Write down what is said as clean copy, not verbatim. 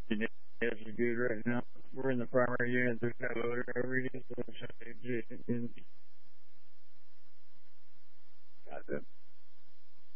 Yes, it's good right now. We're in the primary unit. There's no voter every day. Gotcha.